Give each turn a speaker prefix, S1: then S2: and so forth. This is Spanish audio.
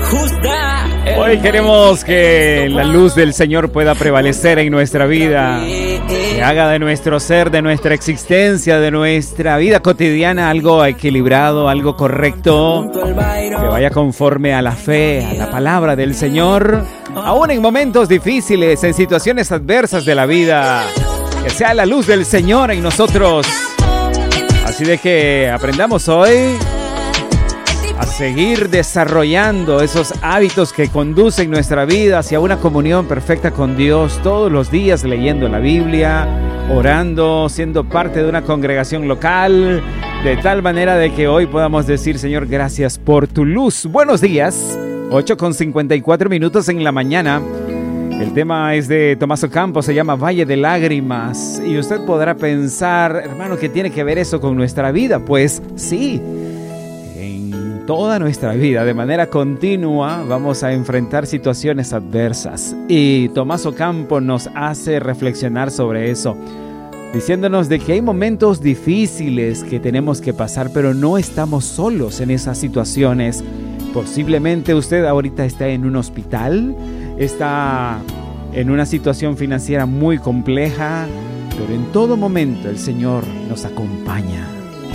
S1: Hoy queremos que la luz del Señor pueda prevalecer en nuestra vida, que haga de nuestro ser, de nuestra existencia, de nuestra vida cotidiana algo equilibrado, algo correcto, que vaya conforme a la fe, a la palabra del Señor, aún en momentos difíciles, en situaciones adversas de la vida, que sea la luz del Señor en nosotros. Así de que aprendamos hoy a seguir desarrollando esos hábitos que conducen nuestra vida hacia una comunión perfecta con Dios, todos los días leyendo la Biblia, orando, siendo parte de una congregación local, de tal manera de que hoy podamos decir: Señor, gracias por tu luz. Buenos días, 8:54 en la mañana. El tema es de Tomás Ocampo, se llama Valle de Lágrimas. Y usted podrá pensar, hermano, ¿qué tiene que ver eso con nuestra vida? Pues sí, en toda nuestra vida, de manera continua, vamos a enfrentar situaciones adversas. Y Tomás Ocampo nos hace reflexionar sobre eso, diciéndonos de que hay momentos difíciles que tenemos que pasar, pero no estamos solos en esas situaciones. Posiblemente usted ahorita está en un hospital, está en una situación financiera muy compleja, pero en todo momento el Señor nos acompaña.